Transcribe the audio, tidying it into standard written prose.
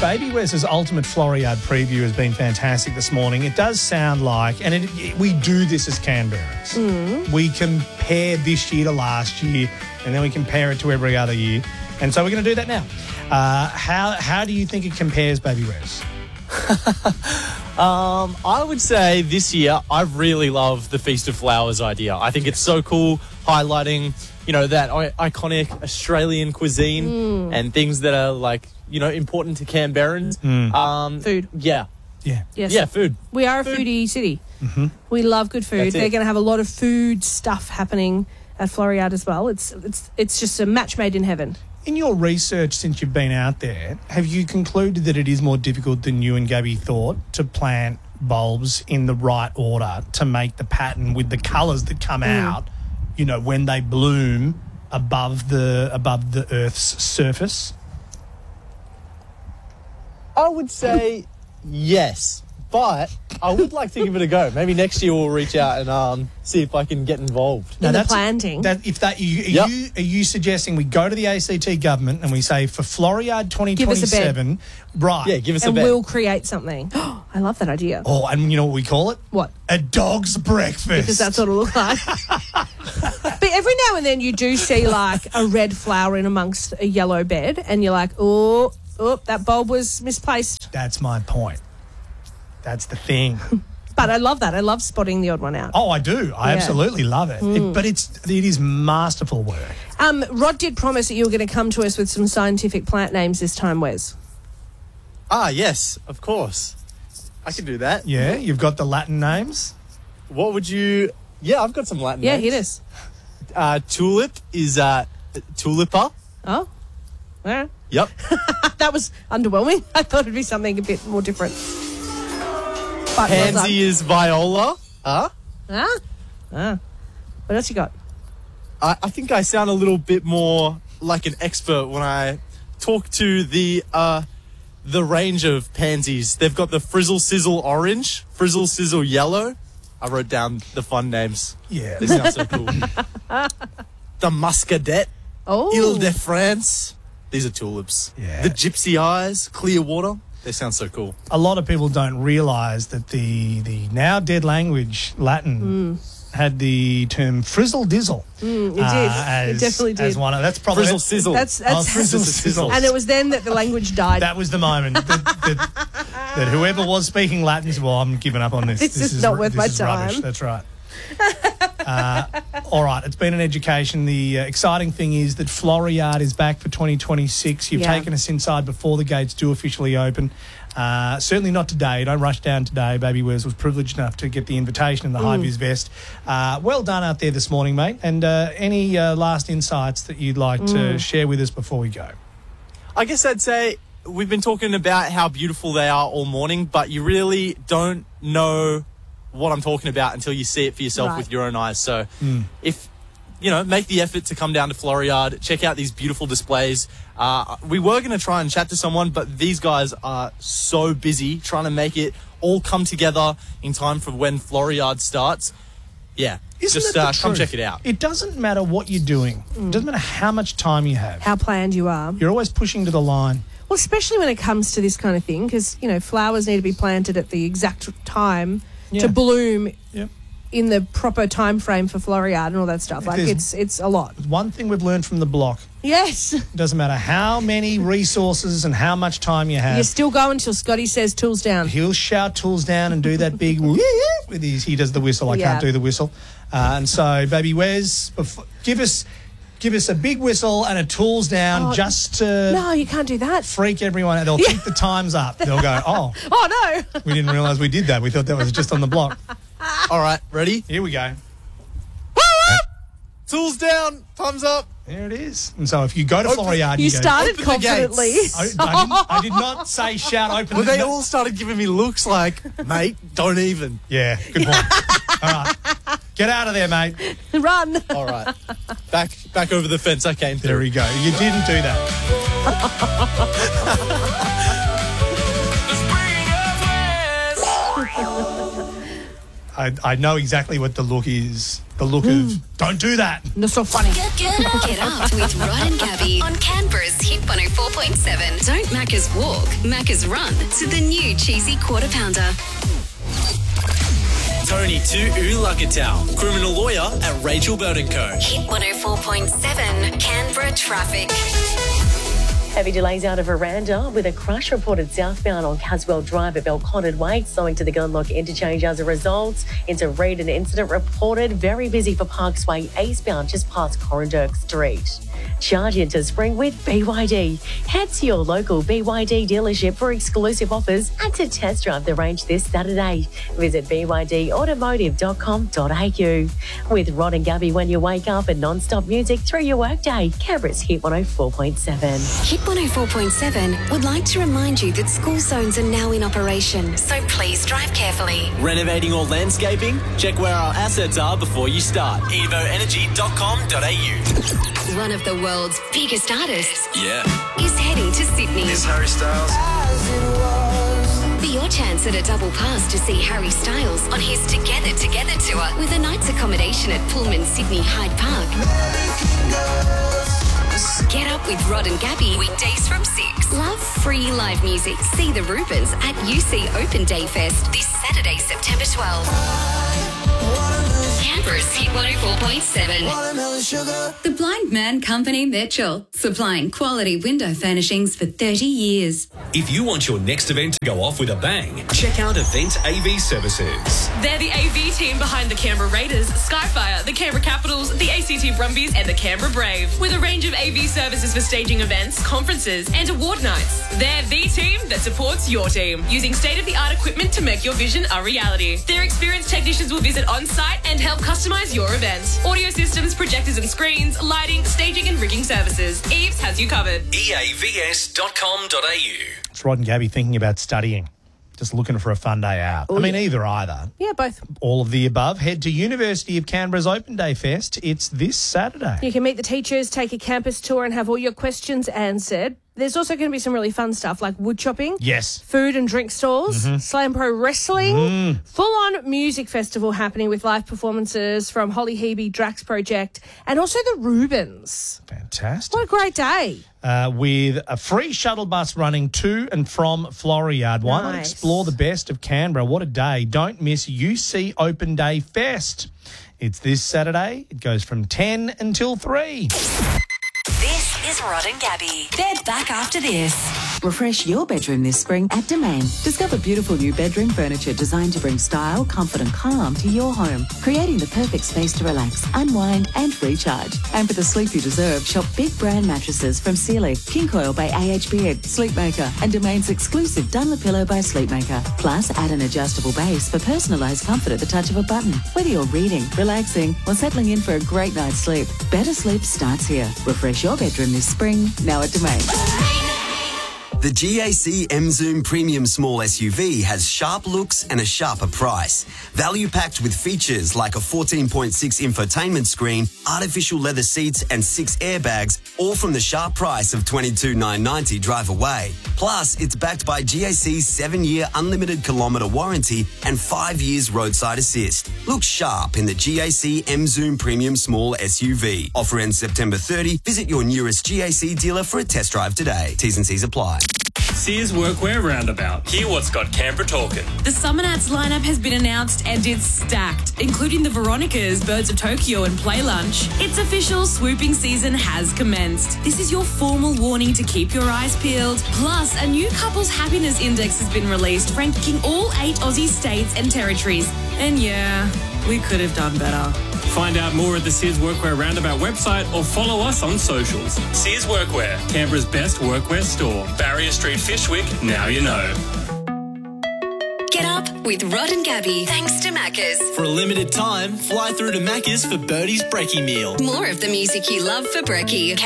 Baby Wes's Ultimate Floriade preview has been fantastic this morning. It does sound like, and we do this as Canberrans. We compare this year to last year, and then we compare it to every other year. And so we're going to do that now. How do you think it compares, Baby Wes? I would say this year I really love the Feast of Flowers idea. I think it's so cool, highlighting, that iconic Australian cuisine and things that are important to Canberrans. Food. Yeah. Yeah. Yes. Yeah, food. We are a foodie city. Mm-hmm. We love good food. That's it. They're going to have a lot of food stuff happening at Floriade as well. It's just a match made in heaven. In your research since you've been out there, have you concluded that it is more difficult than you and Gabby thought to plant bulbs in the right order to make the pattern with the colours that come out, when they bloom above the Earth's surface? I would say yes, but I would like to give it a go. Maybe next year we'll reach out and see if I can get involved. In the planting. Are you suggesting we go to the ACT government and we say for Floriade 2027, right? Yeah, give us a and bet. we'll create something. I love that idea. Oh, and you know what we call it? What? A dog's breakfast. Because that's what it'll look like. But every now and then you do see like a red flower in amongst a yellow bed, and you're like, oh, that bulb was misplaced. That's my point. That's the thing. But I love that. I love spotting the odd one out. Oh, I do. I absolutely love it. But it is masterful work. Rod did promise that you were going to come to us with some scientific plant names this time, Wes. Ah, yes, of course. I can do that. Yeah, you've got the Latin names. What would you... Yeah, I've got some Latin names. Hit us. Tulip is tulipa. Oh, yeah. Yep. That was underwhelming. I thought it'd be something a bit more different. But Pansy is viola. What else you got? I think I sound a little bit more like an expert when I talk to the range of pansies. They've got the Frizzle Sizzle orange, Frizzle Sizzle yellow. I wrote down the fun names. Yeah. They sound so cool. The Muscadet, Ile de France. These are tulips. Yeah. The Gypsy Eyes, Clearwater. They sound so cool. A lot of people don't realise that the now dead language, Latin, had the term frizzle dizzle. It did. It definitely did. As one of, that's probably... Frizzle Sizzle. That's frizzle sizzle. And it was then that the language died. That was the moment that whoever was speaking Latin said, well, I'm giving up on this. This is not worth my time. Rubbish. That's right. All right, it's been an education. The exciting thing is that Floriade is back for 2026. You've taken us inside before the gates do officially open. Certainly not today. Don't rush down today. Baby Wes was privileged enough to get the invitation in the high-vis vest. Well done out there this morning, mate. And any last insights that you'd like to share with us before we go? I guess I'd say we've been talking about how beautiful they are all morning, but you really don't know what I'm talking about until you see it for yourself with your own eyes. So if, make the effort to come down to Floriade, check out these beautiful displays. We were going to try and chat to someone, but these guys are so busy trying to make it all come together in time for when Floriade starts. Yeah, come check it out. It doesn't matter what you're doing. It doesn't matter how much time you have. How planned you are. You're always pushing to the line. Well, especially when it comes to this kind of thing, because, flowers need to be planted at the exact time to bloom in the proper time frame for Floriade and all that stuff. It's a lot. One thing we've learned from the block. Yes. It doesn't matter how many resources and how much time you have. You're still going until Scotty says tools down. He'll shout tools down and do that big with his. He does the whistle. I can't do the whistle. And so, Baby Wes, give us a big whistle and a tools down just to... No, you can't do that. Freak everyone out. They'll keep the times up. They'll go, oh no. We didn't realise we did that. We thought that was just on the block. All right, ready? Here we go. Tools down, thumbs up. There it is. And so if you go to Floriade... You started confidently. I did not say shout open. Well, they all started giving me looks like, mate, don't even. Yeah, good point. All right. Get out of there, mate. Run. All right. Back over the fence I came through. There we go. You didn't do that. I know exactly what the look is. The look of, don't do that. That's so funny. Get up with Rod and Gabby on Canberra's Hit Hit 104.7. Don't Macca's walk, Macca's run to the new cheesy quarter pounder. Tony Tu'ulakatau, criminal lawyer at Rachel Bird & Co. Hit 104.7. Canberra traffic. Heavy delays out of Aranda with a crash reported southbound on Caswell Drive at Belconnen Way, slowing to the Gunlock interchange as a result. Into Reed, an incident reported. Very busy for Parks Way eastbound just past Corranderk Street. Charge into spring with BYD. Head to your local BYD dealership for exclusive offers and to test drive the range this Saturday. Visit bydautomotive.com.au. With Rod and Gabby when you wake up and non-stop music through your workday. Canberra's Hit 104.7. Hit 104.7 would like to remind you that school zones are now in operation, so please drive carefully. Renovating or landscaping? Check where our assets are before you start. evoenergy.com.au. One of the world's biggest artists is heading to Sydney. It's Harry Styles. For your chance at a double pass to see Harry Styles on his Together Together tour with a night's accommodation at Pullman Sydney Hyde Park. Get up with Rod and Gabby weekdays from 6. Love free live music. See the Rubens at UC Open Day Fest this Saturday, September 12th. Canberra's Hit 104.7. The Blind Man Company Mitchell, supplying quality window furnishings for 30 years. If you want your next event to go off with a bang, check out Event AV Services. They're the AV team behind the Canberra Raiders, Skyfire, the Canberra Capitals, the ACT Brumbies and the Canberra Brave, with a range of AV services for staging events, conferences and award nights. They're the team that supports your team, using state-of-the-art equipment to make your vision a reality. Their experienced technicians will visit on-site and help customise your event. Audio systems, projectors and screens, lighting, staging and rigging services. Eves has you covered. EAVS.com.au. It's Rod and Gabby thinking about studying. Just looking for a fun day out. Oh, I mean, yeah. either. Yeah, both. All of the above. Head to University of Canberra's Open Day Fest. It's this Saturday. You can meet the teachers, take a campus tour and have all your questions answered. There's also going to be some really fun stuff like wood chopping. Yes. Food and drink stalls. Slam Pro Wrestling. Full-on music festival happening with live performances from Holly Hebe, Drax Project, and also the Rubens. Fantastic. What a great day. With a free shuttle bus running to and from Floriade. Why not Nice. explore the best of Canberra? What a day. Don't miss UC Open Day Fest. It's this Saturday. It goes from 10 until 3. This is Rod and Gabby. They're back after this. Refresh your bedroom this spring at Domain. Discover beautiful new bedroom furniture designed to bring style, comfort and calm to your home, creating the perfect space to relax, unwind and recharge. And for the sleep you deserve, shop big brand mattresses from Sealy, King Coil by AH Beard, Sleepmaker and Domain's exclusive Dunlop by Sleepmaker. Plus, add an adjustable base for personalised comfort at the touch of a button. Whether you're reading, relaxing or settling in for a great night's sleep, better sleep starts here. Refresh your bedroom this spring, now at Domain. The GAC M-Zoom Premium Small SUV has sharp looks and a sharper price. Value packed with features like a 14.6 infotainment screen, artificial leather seats and 6 airbags, all from the sharp price of $22,990 drive away. Plus, it's backed by GAC's 7-year unlimited kilometre warranty and 5 years roadside assist. Look sharp in the GAC M-Zoom Premium Small SUV. Offer ends September 30. Visit your nearest GAC dealer for a test drive today. T's and C's apply. Sears Workwear Roundabout. Hear what's got Canberra talking. The Summer Nats lineup has been announced and it's stacked, including the Veronicas, Birds of Tokyo and Play Lunch. It's official, swooping season has commenced. This is your formal warning to keep your eyes peeled. Plus, a new couples happiness index has been released, ranking all 8 Aussie states and territories. And yeah, we could have done better. Find out more at the Sears Workwear Roundabout website or follow us on socials. Sears Workwear, Canberra's best workwear store. Barrier Street, Fishwick, now you know. Get up with Rod and Gabby, thanks to Macca's. For a limited time, fly through to Macca's for Birdie's Brekkie meal. More of the music you love for brekkie.